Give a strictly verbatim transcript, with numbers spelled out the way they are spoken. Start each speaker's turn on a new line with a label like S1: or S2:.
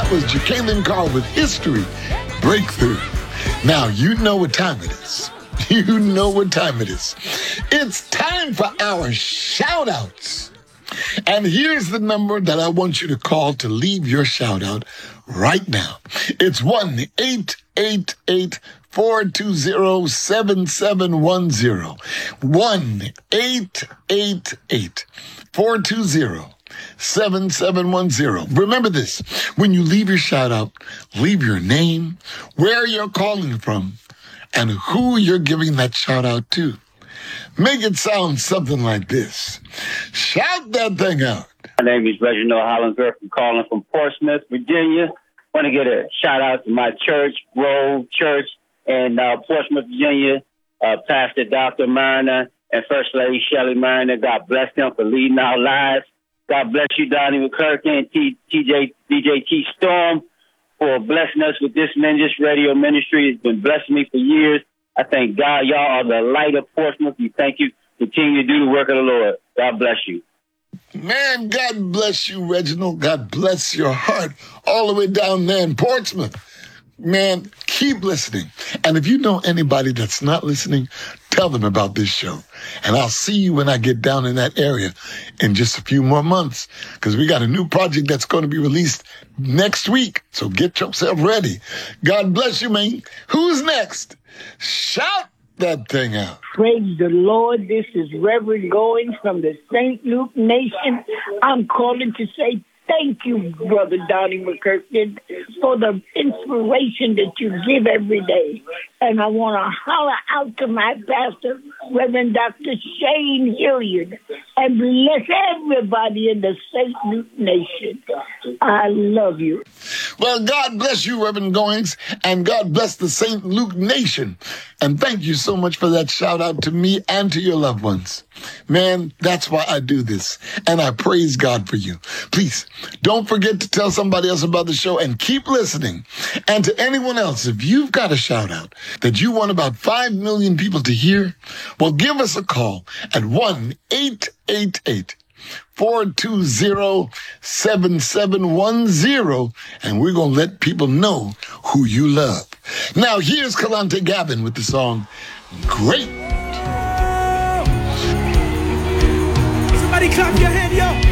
S1: That was Jekalyn Carl with History Breakthrough. Now, you know what time it is. You know what time it is. It's time for our shout-outs. And here's the number that I want you to call to leave your shout-out right now. It's one eight eight eight four two zero seven seven one zero. one eight eight eight four two zero seven seven one zero. Remember this, when you leave your shout-out, leave your name, where you're calling from, and who you're giving that shout-out to. Make it sound something like this. Shout that thing out.
S2: My name is Reginald Hollingsworth. I'm calling from Portsmouth, Virginia. Want to get a shout out to my church, Grove Church, in uh, Portsmouth, Virginia. Uh, Pastor Doctor Mariner and First Lady Shelley Mariner. God bless them for leading our lives. God bless you, Donnie McClurkin and T- TJ, D J T Storm, for blessing us with this ministry, radio ministry. It's been blessing me for years. I thank God. Y'all are the light of Portsmouth. We thank you. Continue to do the work of the Lord. God bless you.
S1: Man, God bless you, Reginald. God bless your heart all the way down there in Portsmouth. Man, keep listening. And if you know anybody that's not listening, tell them about this show. And I'll see you when I get down in that area in just a few more months, because we got a new project that's going to be released next week. So get yourself ready. God bless you, man. Who's next? Shout that thing out.
S3: Praise the Lord. This is Reverend Goings from the Saint Luke Nation. I'm calling to say thank you, Brother Donnie McClurkin, for the inspiration that you give every day. And I want to holler out to my pastor, Reverend Doctor Shane Hilliard, and bless everybody in the Saint Luke Nation. I love you.
S1: Well, God bless you, Reverend Goings, and God bless the Saint Luke Nation. And thank you so much for that shout out to me and to your loved ones. Man, that's why I do this. And I praise God for you. Please, don't forget to tell somebody else about the show and keep listening. And to anyone else, if you've got a shout out that you want about five million people to hear, well, give us a call at one eight eight eight four two zero seven seven one zero, and we're going to let people know who you love. Now, here's Kalante Gavin with the song, Great.
S4: Somebody clap your hand, yo.